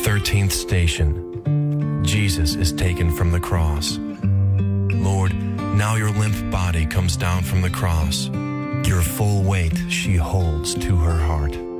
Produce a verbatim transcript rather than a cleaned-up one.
thirteenth station. Jesus is taken from the cross. Lord, now your limp body comes down from the cross. Your full weight she holds to her heart.